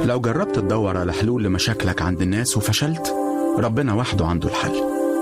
لو جربت تدور على حلول لمشاكلك عند الناس وفشلت، ربنا وحده عنده الحل.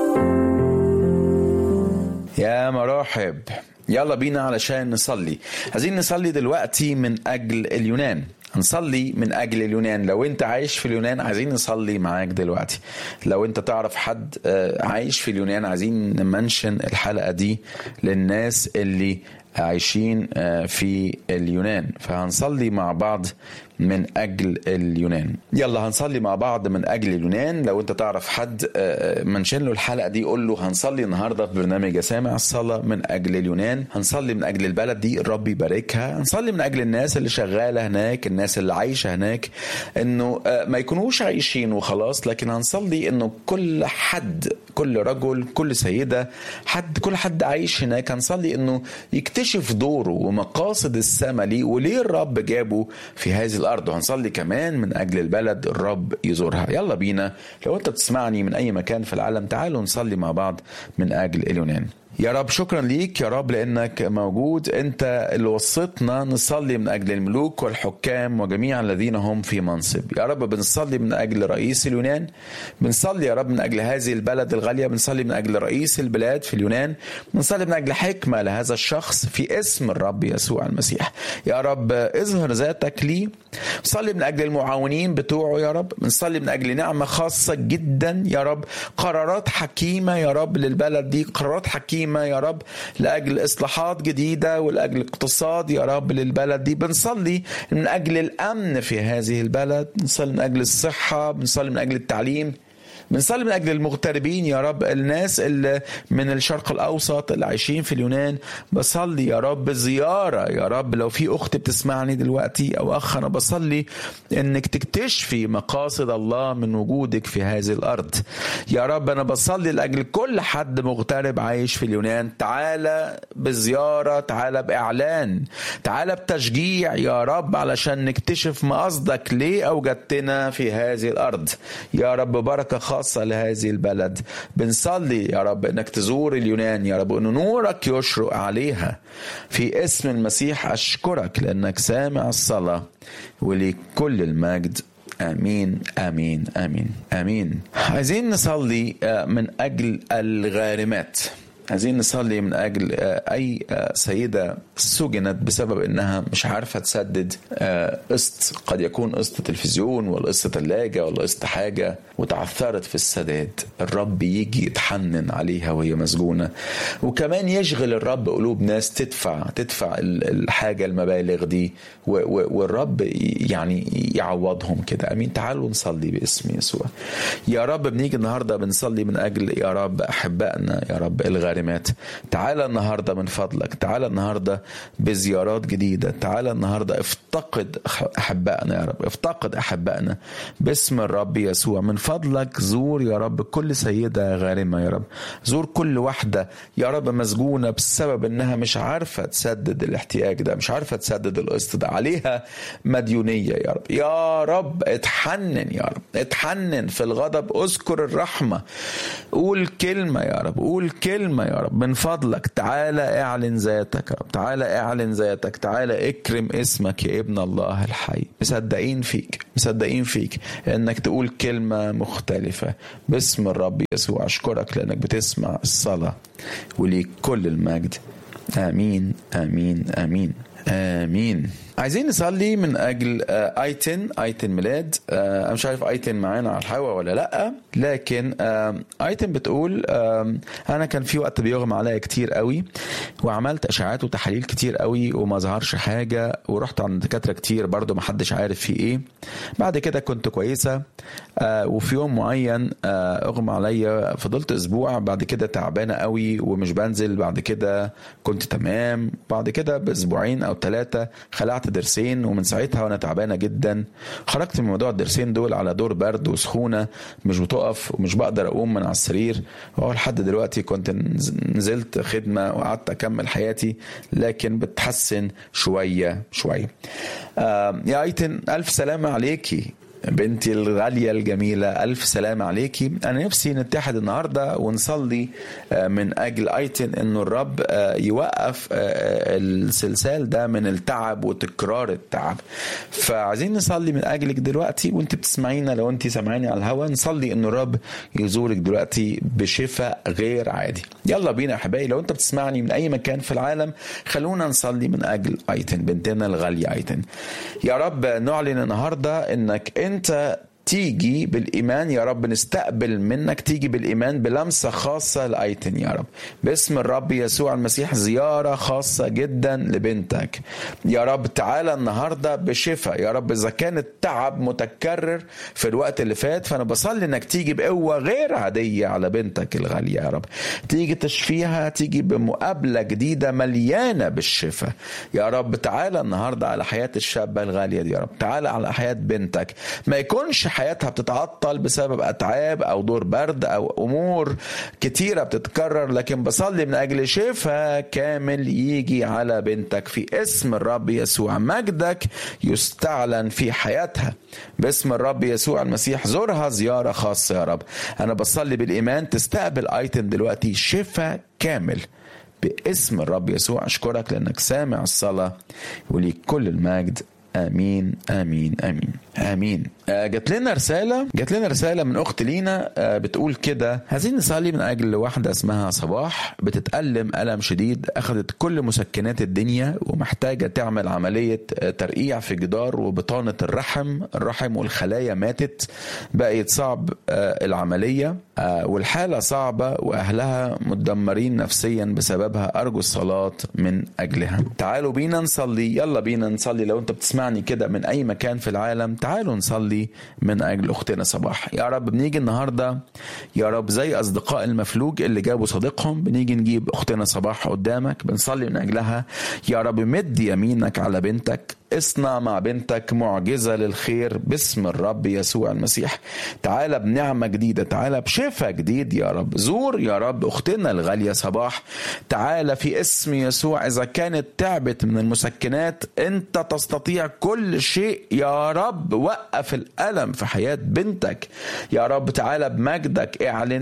يا مرحب، يلا بينا علشان نصلي. عايزين نصلي دلوقتي من أجل اليونان. هنصلي من أجل اليونان. لو أنت عايش في اليونان عايزين نصلي معاك دلوقتي. لو أنت تعرف حد عايش في اليونان عايزين نمنشن الحلقة دي للناس اللي عايشين في اليونان. فهنصلي مع بعض من أجل اليونان. يلا هنصلي مع بعض من أجل اليونان. لو أنت تعرف حد منشن له الحلقة دي قول له هنصلي النهاردة في برنامج سامع الصلاة من أجل اليونان. هنصلي من أجل البلد دي الرب يباركها. هنصلي من أجل الناس اللي شغالة هناك، الناس اللي عايشة هناك، إنه ما يكونوش عايشين وخلاص، لكن هنصلي إنه كل حد، كل رجل، كل سيدة، كل حد عايش هناك هنصلي إنه يكتشف دوره ومقاصد السما ليه وليه الرب جابه في هذه الأرض. وهنصلي كمان من أجل البلد الرب يزورها. يلا بينا، لو أنت بتسمعني من أي مكان في العالم تعالوا نصلي مع بعض من أجل اليونان. يا رب شكرا ليك يا رب لأنك موجود. أنت اللي وصيتنا نصلي من أجل الملوك والحكام وجميع الذين هم في منصب. يا رب بنصلي من أجل رئيس اليونان، بنصلي يا رب من أجل هذه البلد الغالية، بنصلي من أجل رئيس البلاد في اليونان، بنصلي من أجل حكمة لهذا الشخص في اسم الرب يسوع المسيح. يا رب اظهر ذاتك لي. بنصلي من أجل المعاونين بتوعه يا رب، بنصلي من أجل نعمة خاصة جدا يا رب، قرارات حكيمة يا رب للبلد دي، قرارات حكيمة يا رب لأجل إصلاحات جديدة ولأجل اقتصاد يا رب للبلد دي. بنصلي من أجل الأمن في هذه البلد، بنصلي من أجل الصحة، بنصلي من أجل التعليم، بنصلي من أجل المغتربين يا رب، الناس اللي من الشرق الأوسط اللي عايشين في اليونان. بصلي يا رب زيارة يا رب، لو في أخت بتسمعني دلوقتي أو أخ، أنا بصلي إنك تكتشفي مقاصد الله من وجودك في هذه الأرض يا رب. أنا بصلي لأجل كل حد مغترب عايش في اليونان. تعالى بزيارة، تعالى بإعلان، تعالى بتشجيع يا رب علشان نكتشف ما قصدك ليه أوجدتنا في هذه الأرض يا رب. بركة خاصة لهذه البلد. بنصلي يا رب انك تزور اليونان يا رب، وان نورك يشرق عليها في اسم المسيح. اشكرك لانك سامع الصلاة ولكل المجد. امين امين امين امين. عايزين نصلي من اجل الغارمات. عايزين نصلي من أجل أي سيدة سجنت بسبب أنها مش عارفة تسدد قسط، قد يكون قسط تلفزيون ولا قسط ثلاجة ولا قسط حاجة، وتعثرت في السداد. الرب يجي يتحنن عليها وهي مسجونة. وكمان يشغل الرب قلوب ناس تدفع الحاجة المبالغ دي، والرب يعني يعوضهم كده. أمين. تعالوا نصلي باسم يسوع يا رب. بنيجي النهاردة بنصلي من أجل يا رب أحبائنا يا رب الغارمات. تعالى النهاردة من فضلك، تعالى النهاردة بزيارات جديدة، تعالى النهاردة افتقد أحبائنا يا رب، افتقد أحبائنا باسم الرب يسوع. من فضلك زور يا رب كل سيدة غارمة يا رب، زور كل واحدة يا رب مسجونة بسبب انها مش عارفة تسدد الاحتياج ده، مش عارفة تسدد القسط ده، عليها مديونية يا رب. يا رب اتحنن يا رب، اتحنن في الغضب، اذكر الرحمة، قول كلمة يا رب، قول كلمة يا رب. من فضلك تعالى اعلن ذاتك يا رب، تعالى اعلن ذاتك، تعالى اكرم اسمك يا ابن الله الحي. مصدقين فيك، مصدقين فيك انك تقول كلمة مختلفة باسم الرب يسوع. اشكرك لانك بتسمع الصلاة وليك كل المجد. امين امين امين امين. عايزين نصلي من اجل ايتن ميلاد. انا مش عارف ايتن معانا على الهوا ولا لا، لكن ايتن بتقول انا كان في وقت بيغمى عليا كتير قوي، وعملت اشعاعات وتحاليل كتير قوي وما ظهرش حاجه، ورحت عند دكاتره كتير برضو ما حدش عارف في ايه. بعد كده كنت كويسه، وفي يوم معين اغمى عليا، فضلت اسبوع، بعد كده تعبانه قوي ومش بنزل، بعد كده كنت تمام، بعد كده باسبوعين او 3 خلعت ضرسين، ومن ساعتها وانا تعبانه جدا. خرجت من موضوع الضرسين دول على دور برد وسخونه مش بتقف، ومش بقدر اقوم من على السرير، لحد دلوقتي كنت نزلت خدمه وقعدت اكمل حياتي، لكن بتحسن شويه شويه. يا ايتن الف سلامه عليكي. بنتي الغالية الجميلة، ألف سلام عليكي. أنا نفسي نتحد النهاردة ونصلي من أجل أيتن إنه الرب يوقف السلسال ده من التعب وتكرار التعب. فعايزين نصلي من أجلك دلوقتي وانت بتسمعينا. لو انت سمعيني على الهواء، نصلي إنه الرب يزورك دلوقتي بشفاء غير عادي. يلا بينا يا حبايبي، لو انت بتسمعني من أي مكان في العالم خلونا نصلي من أجل أيتن بنتنا الغالية أيتن. يا رب نعلن النهاردة إنك أنت تيجي بالإيمان يا رب، نستقبل منك تيجي بالإيمان بلمسة خاصة لأيتن يا رب، باسم الرب يسوع المسيح. زيارة خاصة جدا لبنتك يا رب. تعالى النهاردة بشفاء يا رب. إذا كان التعب متكرر في الوقت اللي فات، فأنا بصلي إنك تيجي بقوة غير عادية على بنتك الغالية يا رب. تيجي تشفيها، تيجي بمقابلة جديدة مليانة بالشفاء يا رب. تعالى النهاردة على حياة الشابة الغالية دي يا رب. تعالى على حياة بنتك، ما يكونش حياتها بتتعطل بسبب أتعاب أو دور برد أو أمور كتيرة بتتكرر، لكن بصلي من أجل شفاء كامل يجي على بنتك في اسم الرب يسوع. مجدك يستعلن في حياتها باسم الرب يسوع المسيح. زورها زيارة خاصة يا رب. أنا بصلي بالإيمان تستقبل أيتن دلوقتي شفاء كامل باسم الرب يسوع. أشكرك لأنك سامع الصلاة وليك كل المجد. آمين آمين آمين آمين. جات لنا رسالة من أخت لينا بتقول كده: عايزين نصلي من أجل واحدة اسمها صباح بتتألم ألم شديد، أخذت كل مسكنات الدنيا ومحتاجة تعمل عملية ترقيع في جدار وبطانة الرحم والخلايا ماتت. بقيت صعب العملية والحالة صعبة وأهلها متدمرين نفسيا بسببها. أرجو الصلاة من أجلها. تعالوا بينا نصلي. يلا بينا نصلي. لو أنت بتسمعني كده من أي مكان في العالم، تعالوا نصلي من أجل أختنا صباح. يا رب بنيجي النهاردة يا رب زي أصدقاء المفلوج اللي جابوا صديقهم، بنيجي نجيب أختنا صباح قدامك، بنصلي من أجلها يا رب. مد يمينك على بنتك، اصنع مع بنتك معجزة للخير باسم الرب يسوع المسيح. تعالى بنعمة جديدة، تعالى بشفاء جديد يا رب. زور يا رب أختنا الغالية صباح. تعالى في اسم يسوع. إذا كانت تعبت من المسكنات، أنت تستطيع كل شيء يا رب. وقف الألم في حياة بنتك يا رب. تعالى بمجدك، اعلن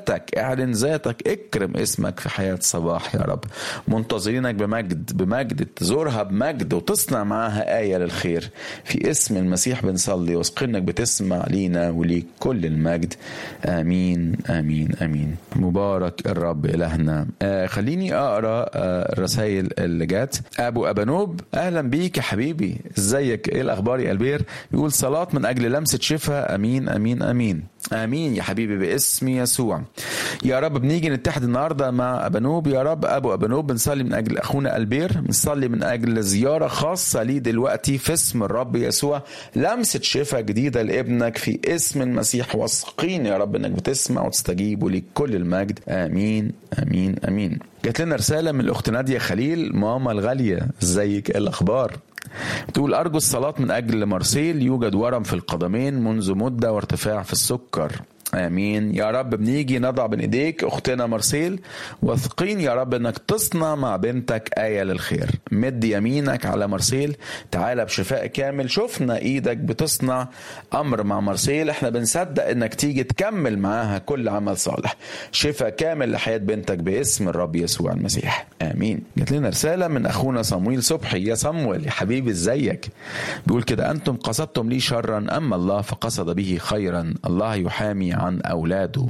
ذاتك، اكرم اسمك في حياة صباح يا رب. منتظرينك بمجد تزورها بمجد وتصنع معها آية للخير في اسم المسيح. بنصلي واثقين انك بتسمع لينا وليك كل المجد. آمين آمين آمين. مبارك الرب إلهنا. خليني أقرأ الرسائل اللي جات. أبو أبانوب، أهلا بيك يا حبيبي، ازيك، ايه الأخبار يا ألبير؟ يقول صلاة من أجل لمسة شفاء. أمين آمين آمين آمين يا حبيبي باسم يسوع يا رب. بنيجي نتحد النهاردة مع أبانوب يا رب. أبو أبانوب بنصلي من أجل أخونا ألبير، بنصلي من أجل زيارة خاصة ليه دلوقتي في اسم الرب يسوع. لمسة شفاء جديدة لابنك في اسم المسيح. واثقين يا رب انك بتسمع وتستجيب وليك كل المجد. آمين آمين آمين. جات لنا رسالة من الأخت نادية خليل: ماما الغالية ازيك، ايه الأخبار؟ تقول أرجو الصلاة من أجل مارسيل، يوجد ورم في القدمين منذ مدة وارتفاع في السكر. آمين يا رب. بنيجي نضع بين إيديك أختنا مارسيل، واثقين يا رب أنك تصنع مع بنتك آية للخير. مد يمينك على مارسيل، تعالى بشفاء كامل. شفنا إيدك بتصنع أمر مع مارسيل، احنا بنصدق أنك تيجي تكمل معاها كل عمل صالح. شفاء كامل لحياة بنتك باسم الرب يسوع المسيح. آمين. جات لنا رسالة من أخونا صمويل صبحي. يا صمويل يا حبيبي ازيك؟ بيقول كده: أنتم قصدتم لي شرا أما الله فقصد به خيرا، الله يحامي عن أولاده.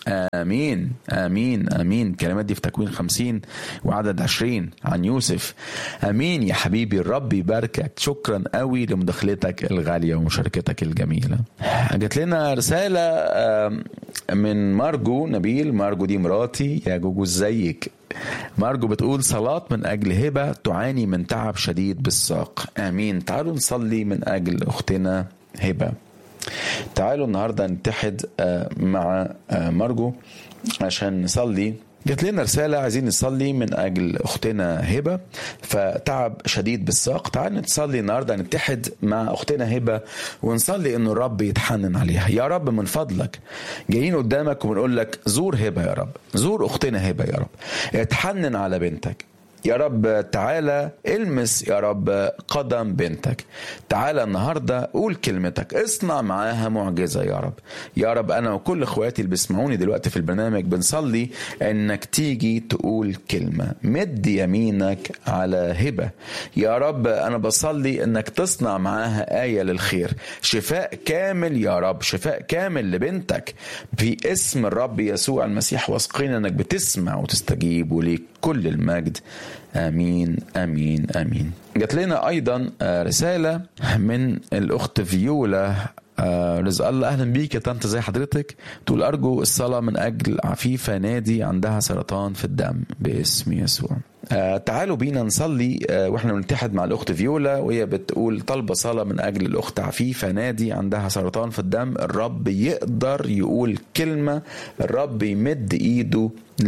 آمين آمين آمين. كلمات دي في تكوين 50 وعدد 20 عن يوسف. آمين يا حبيبي، الرب يباركك. شكرا قوي لمداخلتك الغالية ومشاركتك الجميلة. جات لنا رسالة من مارجو نبيل. مارجو دي مراتي. يا جوجو ازيك؟ مارجو بتقول صلاة من أجل هبة تعاني من تعب شديد بالساق. آمين. تعالوا نصلي من أجل أختنا هبة. تعالوا النهاردة نتحد مع مارجو عشان نصلي. جات لنا رسالة عايزين نصلي من أجل أختنا هبة فتعب شديد بالساق. تعال نصلي النهاردة، نتحد مع أختنا هبة ونصلي إنه الرب يتحنن عليها. يا رب من فضلك جايين قدامك وبنقول لك زور هبة يا رب، زور أختنا هبة يا رب، اتحنن على بنتك. يا رب تعالى المس يا رب قدم بنتك، تعالى النهاردة قول كلمتك، اصنع معاها معجزة يا رب. يا رب أنا وكل اخواتي اللي بيسمعوني دلوقتي في البرنامج بنصلي انك تيجي تقول كلمة، مد يمينك على هبة يا رب. أنا بصلي انك تصنع معاها آية للخير، شفاء كامل يا رب، شفاء كامل لبنتك في اسم الرب يسوع المسيح. واثقين انك بتسمع وتستجيب، وليك كل المجد. آمين آمين آمين. جات لنا أيضا رسالة من الأخت فيولا رزق الله. أهلا بيك يا طنط، زي حضرتك؟ تقول أرجو الصلاة من أجل عفيفة نادي عندها سرطان في الدم باسم يسوع. تعالوا بينا نصلي واحنا بنتحد مع الأخت فيولا، وهي بتقول طلب صلاة من أجل الأخت عفيفة نادي عندها سرطان في الدم. الرب يقدر يقول كلمة، الرب يمد إيده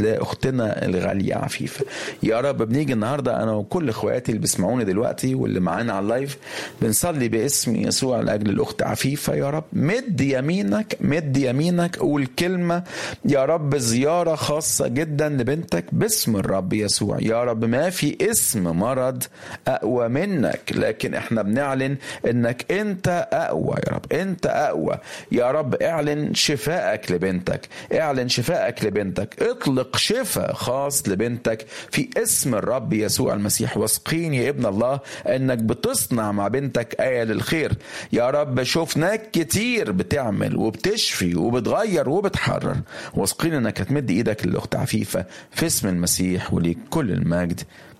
لأختنا الغالية عفيفة يا رب. بنيجي النهاردة أنا وكل إخواتي اللي بيسمعوني دلوقتي واللي معانا على اللايف بنصلي باسم يسوع لأجل الأخت عفيفة يا رب. مد يمينك، مد يمينك، قول كلمة يا رب، زيارة خاصة جدا لبنتك باسم الرب يسوع يا رب. ما في اسم مرض أقوى منك، لكن احنا بنعلن انك انت أقوى يا رب، انت أقوى يا رب. اعلن شفائك لبنتك، اعلن شفائك لبنتك، اطلق شفاء خاص لبنتك في اسم الرب يسوع المسيح. واثقين يا ابن الله انك بتصنع مع بنتك آية للخير يا رب. شوفناك كتير بتعمل وبتشفي وبتغير وبتحرر، واثقين انك هتمد ايدك للأخت عفيفة في اسم المسيح، وليك كل المجد.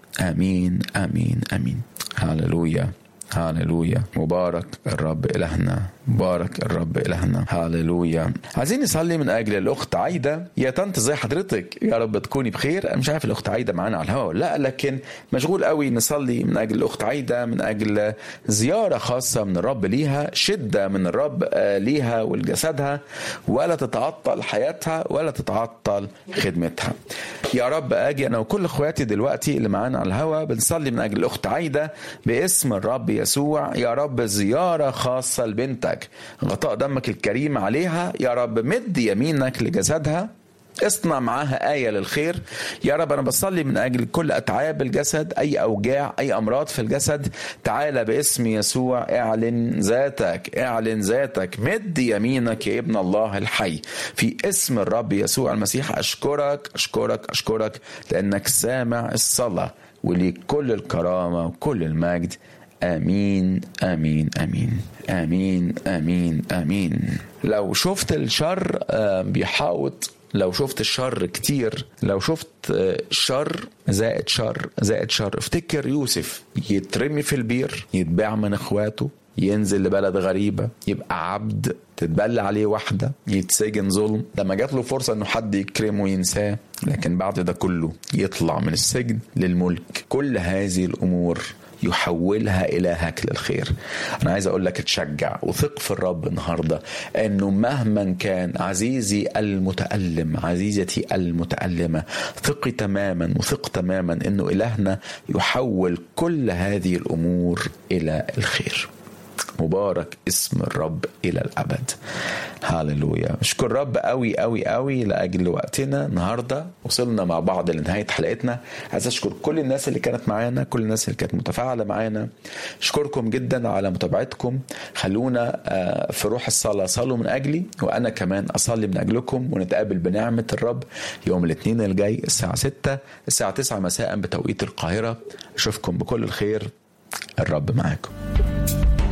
آمين آمين آمين. هاللويا هاللويا. مبارك الرب إلهنا، مبارك الرب إلهنا. هاللويا. عايزين نصلي من أجل الأخت عايدة. يا طنط زي حضرتك؟ يا رب تكوني بخير. أنا مش عارف الأخت عايدة معانا على الهواء لا، لكن مشغول قوي. نصلي من أجل الأخت عايدة، من أجل زيارة خاصة من الرب ليها، شدة من الرب ليها ولجسدها، ولا تتعطل حياتها ولا تتعطل خدمتها يا رب. أجي أنا وكل أخواتي دلوقتي اللي معانا على الهواء بنصلي من أجل الأخت عايدة باسم الرب يسوع يا رب. زيارة خاصة لبنتك، غطاء دمك الكريم عليها يا رب. مد يمينك لجسدها، اصنع معاها آية للخير يا رب. أنا بصلي من أجل كل أتعاب الجسد، أي أوجاع، أي أمراض في الجسد، تعالى باسم يسوع اعلن ذاتك، اعلن ذاتك. مد يمينك يا ابن الله الحي في اسم الرب يسوع المسيح. أشكرك أشكرك أشكرك لأنك سامع الصلاة، وليك كل الكرامة وكل المجد. آمين آمين آمين آمين آمين آمين. لو شفت الشر بيحاوط، لو شفت الشر كتير، لو شفت شر زائد شر زائد شر، افتكر يوسف يترمي في البير، يتباع من اخواته، ينزل لبلد غريبة، يبقى عبد، تتبلى عليه واحدة، يتسجن ظلم. لما جات له فرصة انه حد يكرمه وينساه، لكن بعد ده كله يطلع من السجن للملك. كل هذه الأمور يحولها إلهك للخير. أنا عايز أقول لك تشجع وثق في الرب النهاردة أنه مهما كان عزيزي المتألم، عزيزتي المتألمة، ثقي تماما وثق تماما أنه إلهنا يحول كل هذه الأمور إلى الخير. مبارك اسم الرب إلى الأبد. هاللويا. أشكر رب قوي قوي قوي لأجل وقتنا النهاردة. وصلنا مع بعض لنهاية حلقتنا. عايز أشكر كل الناس اللي كانت معانا، كل الناس اللي كانت متفاعلة معانا. أشكركم جدا على متابعتكم. خلونا في روح الصلاة صلوا من أجلي، وأنا كمان أصلي من أجلكم، ونتقابل بنعمة الرب يوم الاثنين الجاي الساعة 6 الساعة 9 مساء بتوقيت القاهرة. أشوفكم بكل الخير. الرب معاكم.